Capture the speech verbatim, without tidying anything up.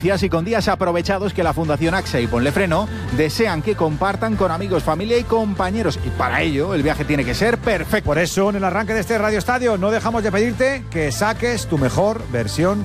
Y con días aprovechados que la Fundación AXA y Ponle Freno desean que compartan con amigos, familia y compañeros. Y para ello el viaje tiene que ser perfecto. Por eso en el arranque de este Radio Estadio no dejamos de pedirte que saques tu mejor versión